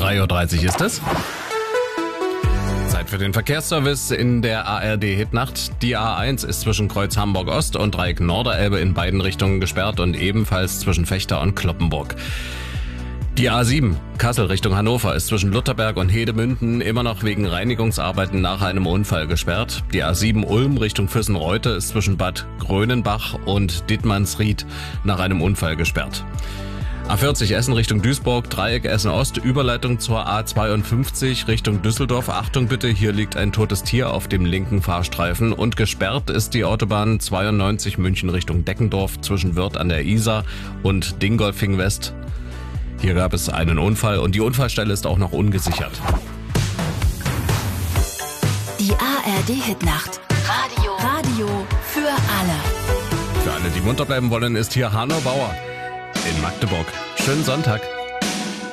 3:30 Uhr ist es. Zeit für den Verkehrsservice in der ARD-Hitnacht. Die A1 ist zwischen Kreuz Hamburg-Ost und Dreieck Norderelbe in beiden Richtungen gesperrt und ebenfalls zwischen Vechta und Cloppenburg. Die A7 Kassel Richtung Hannover ist zwischen Lutherberg und Hedemünden immer noch wegen Reinigungsarbeiten nach einem Unfall gesperrt. Die A7 Ulm Richtung Füssen-Reute ist zwischen Bad Grönenbach und Dittmannsried nach einem Unfall gesperrt. A40 Essen Richtung Duisburg, Dreieck Essen-Ost, Überleitung zur A52 Richtung Düsseldorf. Achtung bitte, hier liegt ein totes Tier auf dem linken Fahrstreifen und gesperrt ist die Autobahn 92 München Richtung Deckendorf zwischen Wörth an der Isar und Dingolfing West. Hier gab es einen Unfall und die Unfallstelle ist auch noch ungesichert. Die ARD-Hitnacht. Radio für alle. Für alle, die munter bleiben wollen, ist hier Hanno Bauer in Magdeburg. Schönen Sonntag.